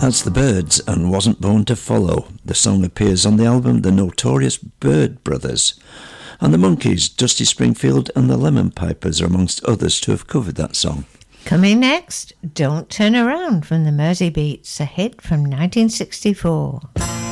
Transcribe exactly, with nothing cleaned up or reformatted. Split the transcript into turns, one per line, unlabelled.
That's the Byrds and Wasn't Born to Follow. The song appears on the album The Notorious Byrd Brothers. And the Monkees, Dusty Springfield and the Lemon Pipers are amongst others to have covered that song.
Coming next, Don't Turn Around from the Mersey Beats, a hit from nineteen sixty-four.